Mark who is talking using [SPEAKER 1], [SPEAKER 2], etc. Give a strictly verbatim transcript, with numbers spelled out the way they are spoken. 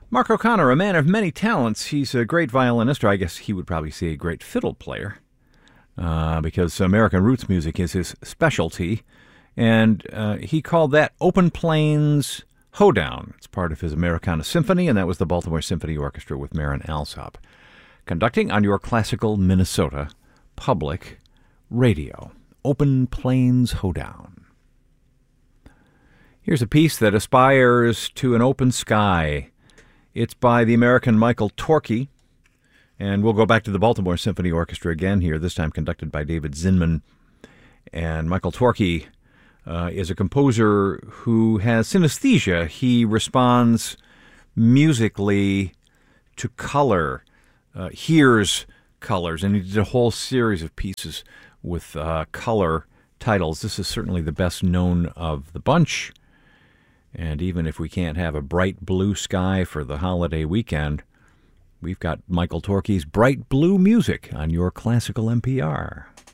[SPEAKER 1] Mark O'Connor, a man of many talents. He's a great violinist, or I guess he would probably say a great fiddle player, uh, because American roots music is his specialty. And uh, he called that Open Plains Hoedown. It's part of his Americana Symphony, and that was the Baltimore Symphony Orchestra with Marin Alsop, conducting on your classical Minnesota Public Radio. Open Plains Hoedown. Here's a piece that aspires to an open sky. It's by the American Michael Torke, and we'll go back to the Baltimore Symphony Orchestra again here, this time conducted by David Zinman. And Michael Torke uh, is a composer who has synesthesia. He responds musically to color, uh, hears colors, and he did a whole series of pieces with uh, color titles. This is certainly the best known of the bunch. And even if we can't have a bright blue sky for the holiday weekend, we've got Michael Torke's Bright Blue Music on your classical N P R.